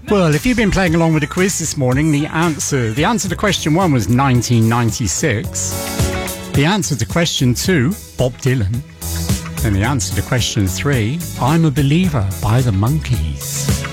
Well, if you've been playing along with the quiz this morning, the answer to question 1 was 1996. The answer to question 2, Bob Dylan. And the answer to question 3, I'm a Believer by the Monkees.